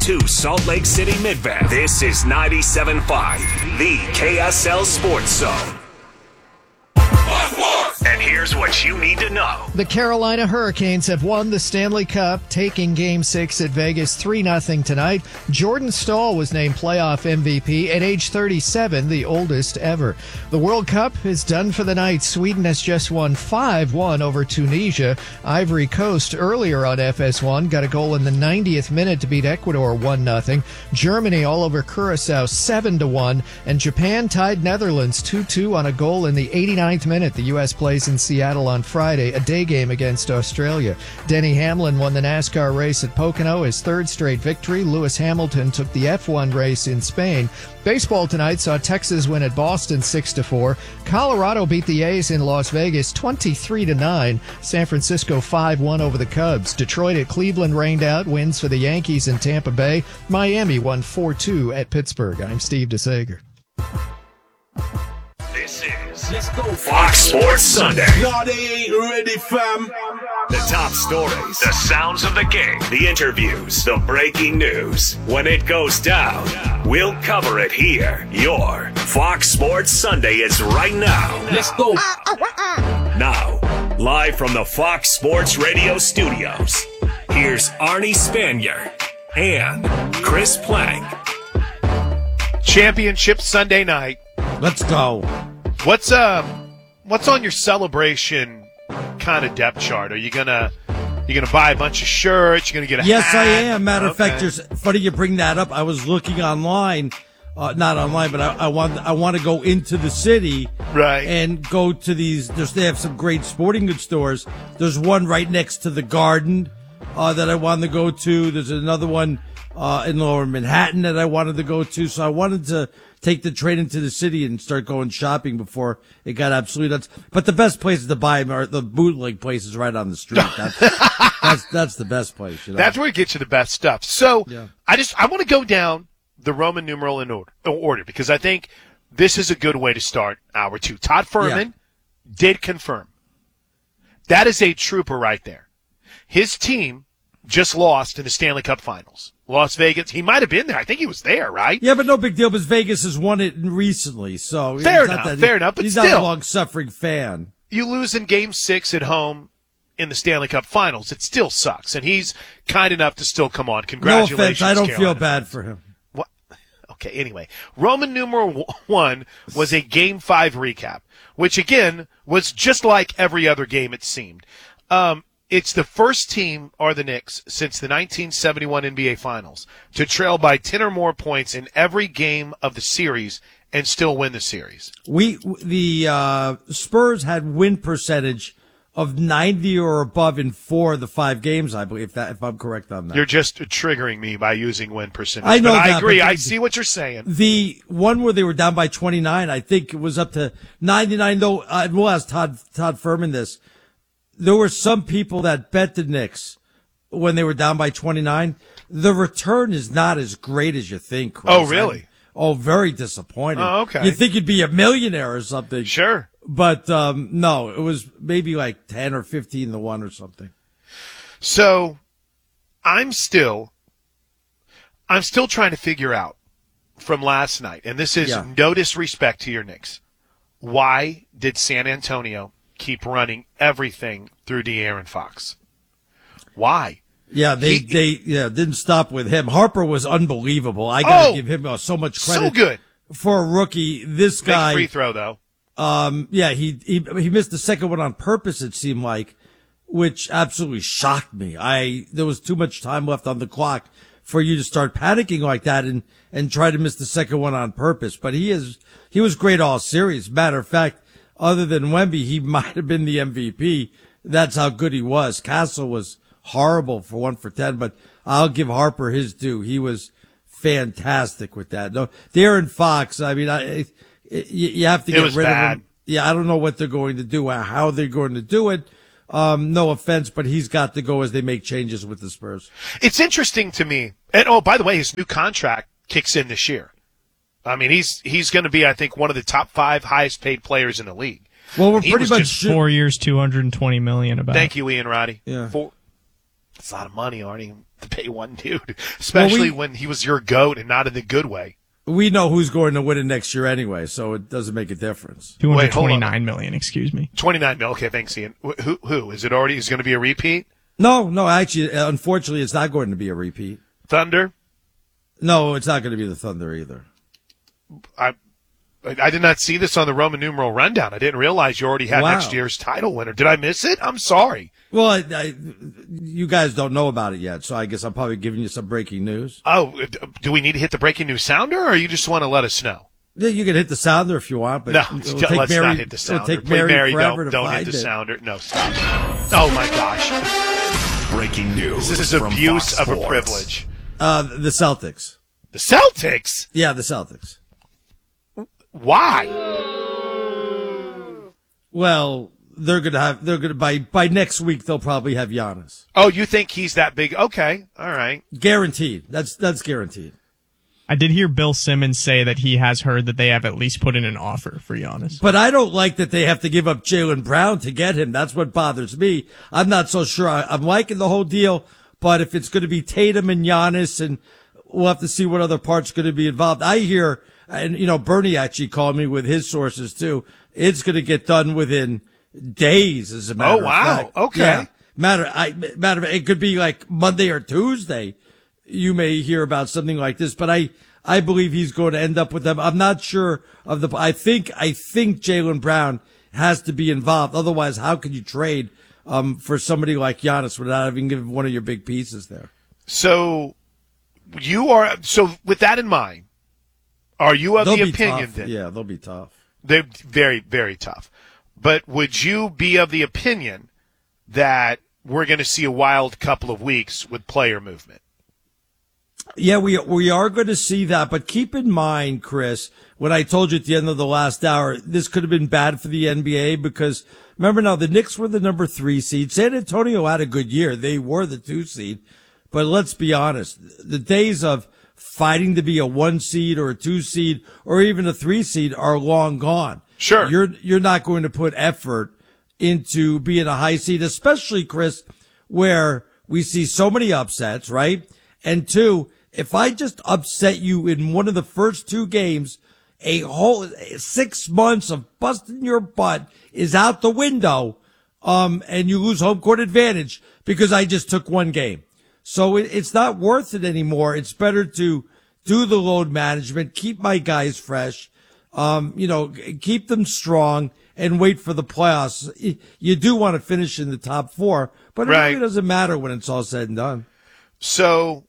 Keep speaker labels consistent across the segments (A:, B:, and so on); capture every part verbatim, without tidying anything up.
A: to Salt Lake City Midvale. This is ninety-seven point five, the K S L Sports Zone. And here's what you need to know.
B: The Carolina Hurricanes have won the Stanley Cup, taking Game six at Vegas three nothing tonight. Jordan Staal was named playoff M V P at age thirty-seven, the oldest ever. The World Cup is done for the night. Sweden has just won five one over Tunisia. Ivory Coast earlier on F S one got a goal in the ninetieth minute to beat Ecuador one nothing. Germany all over Curacao seven to one. And Japan tied Netherlands two two on a goal in the eighty-ninth minute. The U S plays in Seattle on Friday, a day game against Australia. Denny Hamlin won the NASCAR race at Pocono, his third straight victory. Lewis Hamilton took the F one race in Spain. Baseball tonight saw Texas win at Boston six to four. Colorado beat the A's in Las Vegas twenty-three to nine. San Francisco five one over the Cubs. Detroit at Cleveland rained out. Wins for the Yankees in Tampa Bay. Miami won four two at Pittsburgh. I'm Steve DeSager.
A: This is Let's go. Fox Sports Sunday.
C: No, they ain't ready, fam.
A: The top stories, the sounds of the game, the interviews, the breaking news. When it goes down, we'll cover it here. Your Fox Sports Sunday is right now.
C: Let's go.
A: Now, live from the Fox Sports Radio studios, here's Arnie Spanier and Chris Plank.
D: Championship Sunday night.
E: Let's go.
D: What's uh, what's on your celebration kind of depth chart? Are you gonna you gonna buy a bunch of shirts? You gonna get a
E: yes,
D: hat?
E: I am. Matter of
D: okay.
E: fact, there's funny you bring that up. I was looking online, uh, not online, but I, I want I want to go into the city,
D: right,
E: and go to these. There's they have some great sporting goods stores. There's one right next to the Garden uh, that I wanted to go to. There's another one uh, in Lower Manhattan that I wanted to go to. So I wanted to take the train into the city and start going shopping before it got absolutely nuts. But the best places to buy them are the bootleg places right on the street. That's that's, that's the best place. You know?
D: That's where it gets you the best stuff. So
E: yeah.
D: I just I want to go down the Roman numeral in order, order because I think this is a good way to start hour two. Todd Fuhrman yeah. did confirm. That is a trooper right there. His team just lost in the Stanley Cup Finals. Las Vegas. He might have been there. I think he was there, right?
E: Yeah, but no big deal because Vegas has won it recently. So
D: fair enough.
E: That,
D: fair enough. But
E: he's
D: still,
E: not a long-suffering fan.
D: You lose in Game Six at home in the Stanley Cup Finals. It still sucks, and he's kind enough to still come on. Congratulations.
E: No offense. I don't
D: Carolina
E: feel bad
D: fans.
E: for him.
D: What? Okay. Anyway, Roman numeral one was a Game Five recap, which again was just like every other game. It seemed. Um, It's the first team, or the Knicks, since the nineteen seventy-one N B A Finals to trail by ten or more points in every game of the series and still win the series.
E: We the uh, Spurs had win percentage of ninety or above in four of the five games, I believe, if, that, if I'm correct on that.
D: You're just triggering me by using win percentage.
E: I know
D: but
E: that,
D: I agree.
E: but
D: I see what you're saying.
E: The one where they were down by twenty-nine, I think it was up to ninety-nine, though. Uh, we'll ask Todd, Todd Fuhrman this. There were some people that bet the Knicks when they were down by twenty-nine. The return is not as great as you think, Chris.
D: Oh, really?
E: I, oh, very disappointing.
D: Oh, okay.
E: You'd think you'd be a millionaire or something.
D: Sure.
E: But, um, no, it was maybe like ten or fifteen to one or something.
D: So I'm still, I'm still trying to figure out from last night, and this is
E: Yeah.
D: no disrespect to your Knicks. Why did San Antonio keep running everything through De'Aaron Fox? Why?
E: Yeah, they,
D: He-
E: they, yeah, didn't stop with him. Harper was unbelievable. I gotta
D: Oh,
E: give him uh, so much credit.
D: So good.
E: For a rookie. This
D: Big
E: guy.
D: free throw, though.
E: Um, yeah, he, he, he missed the second one on purpose, it seemed like, which absolutely shocked me. I, there was too much time left on the clock for you to start panicking like that and, and try to miss the second one on purpose. But he is, he was great all series. Matter of fact, other than Wemby, he might have been the M V P. That's how good he was. Castle was horrible for one for ten, but I'll give Harper his due. He was fantastic with that. No, De'Aaron Fox, I mean, I, it, you have to
D: It
E: get
D: was
E: rid
D: bad.
E: of him. Yeah, I don't know what they're going to do, how they're going to do it. Um, no offense, but he's got to go as they make changes with the Spurs.
D: It's interesting to me. And, oh, by the way, his new contract kicks in this year. I mean, he's he's going to be, I think, one of the top five highest paid players in the league.
E: Well, we're
D: He
E: pretty
D: was
E: much
D: just-
E: sure-
F: Four years, two hundred twenty million. About.
D: Thank you, Ian Roddy.
E: Yeah.
D: For, that's a lot of money, Arnie. to pay one dude, especially
E: well, we,
D: when he was your GOAT and not in the good way.
E: We know who's going to win it next year anyway, so it doesn't make a difference.
F: two hundred twenty-nine million, excuse me.
D: twenty-nine million. Okay, thanks, Ian. Who? Who is it? Already is going to be a repeat?
E: No, no. Actually, unfortunately, it's not going to be a repeat.
D: Thunder?
E: No, it's not going to be the Thunder either.
D: I. I did not see this on the Roman numeral rundown. I didn't realize you already had
E: wow.
D: next year's title winner. Did I miss it? I'm sorry.
E: Well, I, I, you guys don't know about it yet, so I guess I'm probably giving you some breaking news.
D: Oh, do we need to hit the breaking news sounder, or you just want to let us know?
E: Yeah, you can hit the sounder if you want, but
D: no,
E: it'll
D: let's
E: take Mary,
D: not hit the sounder.
E: It'll take
D: Play
E: Mary,
D: Mary
E: forever
D: don't,
E: to
D: don't
E: find
D: hit the
E: it.
D: sounder. No, stop. Oh my gosh.
A: Breaking news.
D: This is
A: from
D: abuse
A: Fox
D: of a
A: Sports.
D: privilege.
E: Uh, the Celtics.
D: The Celtics?
E: Yeah, the Celtics.
D: Why?
E: Well, they're gonna have. They're gonna by by next week. They'll probably have Giannis.
D: Oh, you think he's that big? Okay, all right.
E: Guaranteed. That's that's guaranteed.
F: I did hear Bill Simmons say that he has heard that they have at least put in an offer for Giannis.
E: But I don't like that they have to give up Jaylen Brown to get him. That's what bothers me. I'm not so sure. I, I'm liking the whole deal, but if it's going to be Tatum and Giannis, and we'll have to see what other parts are going to be involved. I hear, and you know, Bernie actually called me with his sources too. It's going to get done within days, as a matter
D: Oh,
E: of
D: wow.
E: fact.
D: Okay.
E: Yeah. Matter, I, matter of, it could be like Monday or Tuesday. You may hear about something like this, but I, I believe he's going to end up with them. I'm not sure of the, I think, I think Jaylen Brown has to be involved. Otherwise, how could you trade, um, for somebody like Giannis without having given one of your big pieces there?
D: So you are, so with that in mind, are you of
E: They'll
D: the
E: be
D: opinion
E: tough.
D: that
E: Yeah, they'll be tough.
D: they're very, very tough. But would you be of the opinion that we're going to see a wild couple of weeks with player movement?
E: Yeah, we we are going to see that, but keep in mind, Chris, when I told you at the end of the last hour, this could have been bad for the N B A because remember now, the Knicks were the number three seed. San Antonio had a good year. They were the two seed. But let's be honest, the days of fighting to be a one seed or a two seed or even a three seed are long gone.
D: Sure.
E: You're, you're not going to put effort into being a high seed, especially, Chris, where we see so many upsets, right? And two, if I just upset you in one of the first two games, a whole six months of busting your butt is out the window, um, and you lose home court advantage because I just took one game. So it, it's not worth it anymore. It's better to do the load management, keep my guys fresh, um, you know, keep them strong and wait for the playoffs. You do want to finish in the top four, but it
D: Right.
E: really doesn't matter when it's all said and done.
D: So,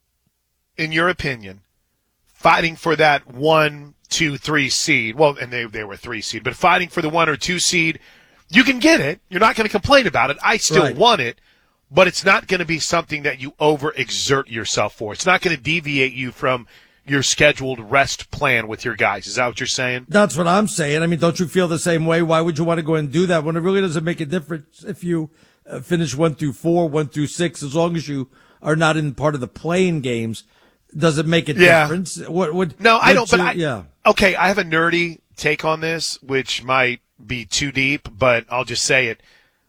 D: in your opinion, fighting for that one, two, three seed, well, and they they were three seed, but fighting for the one or two seed, you can get it. You're not going to complain about it. I still
E: Right.
D: want it, but it's not going to be something that you overexert yourself for. It's not going to deviate you from your scheduled rest plan with your guys. Is that what you're saying?
E: That's what I'm saying. I mean, don't you feel the same way? Why would you want to go and do that when it really doesn't make a difference if you uh, finish one through four, one through six, as long as you are not in part of the playing games? Does it make a
D: Yeah.
E: difference? What would?
D: No, I don't.
E: what
D: But
E: you-
D: I,
E: yeah.
D: Okay, I have a nerdy take on this, which might be too deep, but I'll just say it.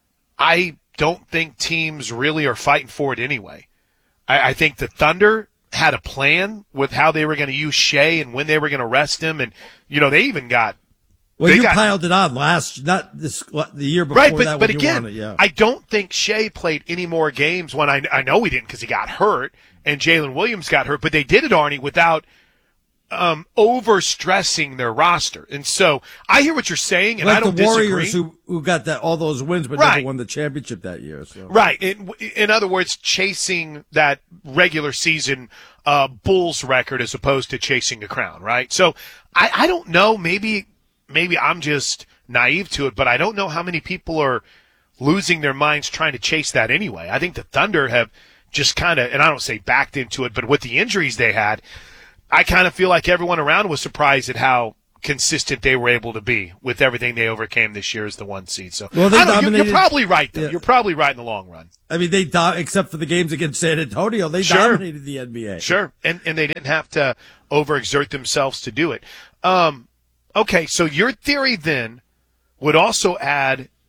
D: I don't think teams really are fighting for it anyway. I, I think the Thunder had a plan with how they were going to use Shea and when they were going to rest him, and you know they even got.
E: Well,
D: they
E: you
D: got,
E: piled it on last, not this, the year before
D: right, but
E: that.
D: but
E: when you
D: again,
E: won it, yeah.
D: I don't think Shea played any more games when I I know he didn't because he got hurt and Jalen Williams got hurt, but they did it, Arnie, without um, over stressing their roster. And so I hear what you're saying, and
E: like
D: I don't
E: the Warriors
D: disagree.
E: who who got that all those wins but
D: Right.
E: never won the championship that year. So.
D: Right. In, in other words, chasing that regular season uh, Bulls record as opposed to chasing the crown. Right. So I, I don't know. Maybe maybe I'm just naive to it, but I don't know how many people are losing their minds trying to chase that anyway. I think the Thunder have just kind of, and I don't say backed into it, but with the injuries they had, I kind of feel like everyone around was surprised at how consistent they were able to be with everything they overcame this year as the one seed. So
E: Well, they
D: I don't know, you're,
E: dominated-
D: you're probably right, though.
E: Yeah.
D: You're probably right in the long run.
E: I mean, they do, except for the games against San Antonio, they
D: Sure.
E: dominated the N B A.
D: Sure, and and they didn't have to overexert themselves to do it. Um, okay, so your theory then would also add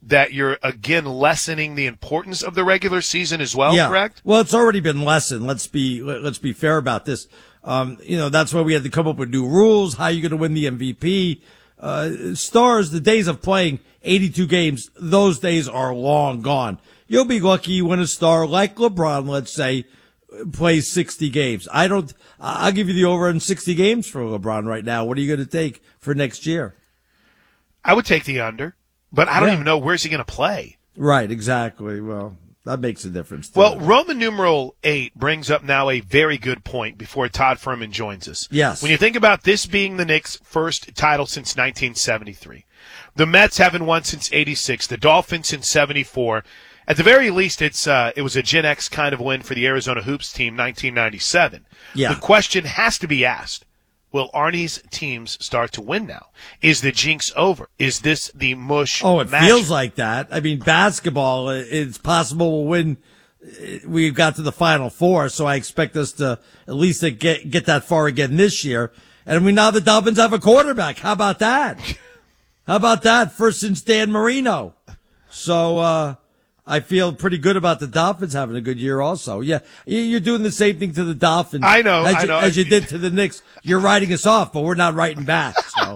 D: that you're again lessening the importance of the regular season as well,
E: yeah.
D: correct?
E: Well, it's already been lessened. Let's be let's be fair about this. Um, you know, that's why we had to come up with new rules. How are you going to win the M V P? Uh, stars, the days of playing eighty-two games, those days are long gone. You'll be lucky when a star like LeBron, let's say, plays sixty games. I don't, I'll give you the over in sixty games for LeBron right now. What are you going to take for next year?
D: I would take the under, but I don't
E: Yeah.
D: even know where's he going to play.
E: Right, exactly. Well, that makes a difference. Too.
D: Well, Roman numeral eight brings up now a very good point before Todd Furman joins us.
E: Yes.
D: When you think about this being the Knicks' first title since nineteen seventy-three, the Mets haven't won since eighty-six, the Dolphins since seventy-four. At the very least, it's uh, it was a Gen X kind of win for the Arizona Hoops team, nineteen ninety-seven.
E: Yeah.
D: The question has to be asked. Will Arnie's teams start to win now? Is the jinx over? Is this the mush?
E: Oh, it
D: match?
E: feels like that. I mean, basketball, it's possible we'll win. We got to the Final Four, so I expect us to at least to get get that far again this year. And we now the Dolphins have a quarterback. How about that? How about that? First since Dan Marino. So uh I feel pretty good about the Dolphins having a good year also. Yeah, you're doing the same thing to the Dolphins.
D: I know,
E: as
D: I
E: you,
D: know.
E: As you did to the Knicks. You're writing us off, but we're not writing back. So.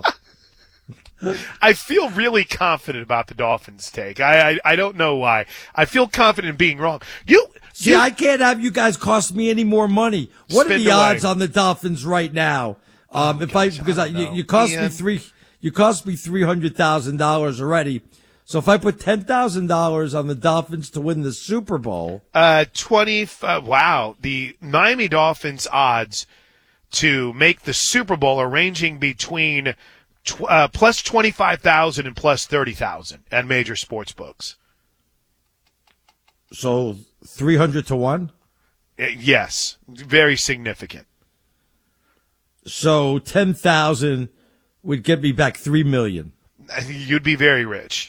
D: I feel really confident about the Dolphins take. I, I I don't know why. I feel confident in being wrong. You
E: See,
D: you,
E: I can't have you guys cost me any more money. What are
D: Spend
E: the
D: away.
E: odds on the Dolphins right now? Um,
D: Oh,
E: if
D: gosh,
E: I because
D: I
E: I,
D: don't
E: you,
D: know.
E: you cost me
D: Ian?
E: three, you cost me three hundred thousand dollars already. So if I put ten thousand dollars on the Dolphins to win the Super Bowl,
D: uh twenty. Uh, wow, the Miami Dolphins odds to make the Super Bowl are ranging between tw- uh, plus twenty five thousand and plus thirty thousand at major sports books.
E: so three hundred to one.
D: Uh, yes, very significant.
E: So ten thousand would get me back three million.
D: You'd be very rich.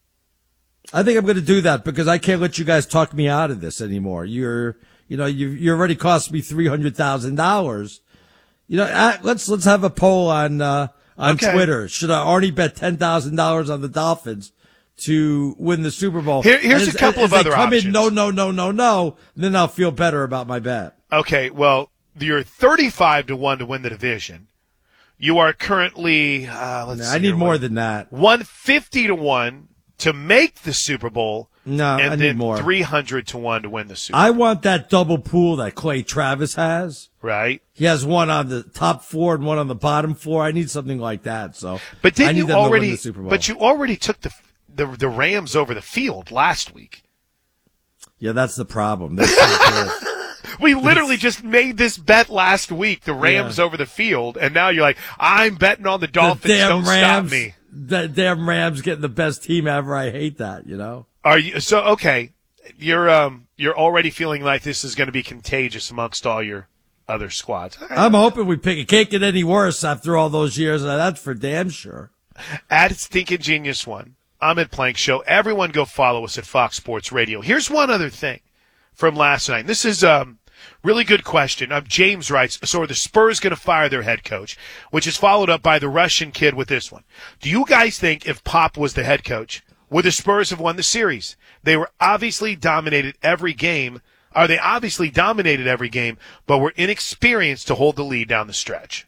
E: I think I'm going to do that because I can't let you guys talk me out of this anymore. You're, you know, you you already cost me three hundred thousand dollars. You know, uh, let's let's have a poll on uh, on
D: Okay.
E: Twitter. Should I already bet ten thousand dollars on the Dolphins to win the Super Bowl?
D: Here- here's
E: And
D: a couple
E: as
D: of
E: they
D: other
E: come
D: options.
E: in, no, no, no, no, no. Then I'll feel better about my bet.
D: Okay, well, you're thirty-five to one to win the division. You are currently, uh, let's
E: I
D: see
E: need
D: here,
E: more
D: what-
E: than that.
D: one fifty to one to make the Super Bowl.
E: No,
D: and
E: I need
D: then
E: more.
D: three hundred to one to win the Super Bowl.
E: I want that double pool that Clay Travis has.
D: Right?
E: He has one on the top floor and one on the bottom floor. I need something like that. So,
D: But
E: I
D: didn't
E: need
D: you
E: them to win
D: already?
E: the Super Bowl.
D: But you already took the, the the Rams over the field last week.
E: Yeah, that's the problem. That's so good.
D: We literally just made this bet last week, the Rams
E: Yeah.
D: over the field, and now you're like, I'm betting on the Dolphins.
E: The damn
D: Don't
E: Rams,
D: stop me.
E: The damn Rams getting the best team ever. I hate that, you know?
D: Are you so okay? You're um you're already feeling like this is going to be contagious amongst all your other squads. All right.
E: I'm hoping we pick it. Can't get any worse after all those years. That's for damn sure.
D: At Stinking Genius One, I'm at Plank Show. Everyone go follow us at Fox Sports Radio. Here's one other thing from last night. This is um really good question. Um, James writes, so are the Spurs going to fire their head coach? Which is followed up by the Russian kid with this one. Do you guys think if Pop was the head coach, would the Spurs have won the series? They were obviously dominated every game. Are they obviously dominated every game, but were inexperienced to hold the lead down the stretch?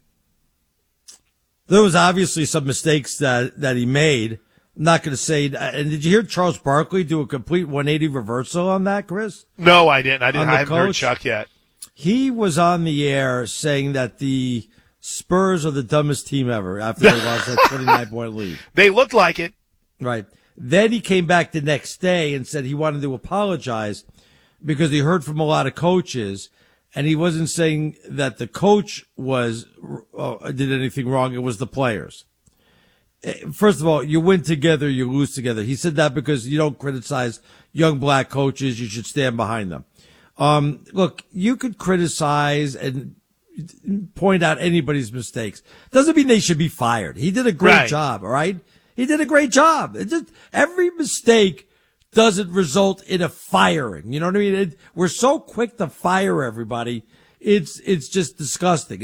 E: There was obviously some mistakes that, that he made. I'm not going to say, and did you hear Charles Barkley do a complete one eighty reversal on that, Chris?
D: No, I didn't. I didn't.
E: On the
D: I haven't heard
E: coach?
D: Chuck yet.
E: He was on the air saying that the Spurs are the dumbest team ever after they lost that twenty-nine point lead.
D: They looked like it.
E: Right. Then he came back the next day and said he wanted to apologize because he heard from a lot of coaches, and he wasn't saying that the coach was uh, did anything wrong. It was the players. First of all, you win together, you lose together. He said that because you don't criticize young black coaches. You should stand behind them. Um, look, you could criticize and point out anybody's mistakes. Doesn't mean they should be fired. He did a great
D: Right.
E: job. All right. He did a great job. It just, every mistake doesn't result in a firing. You know what I mean? It, we're so quick to fire everybody. It's, it's just disgusting.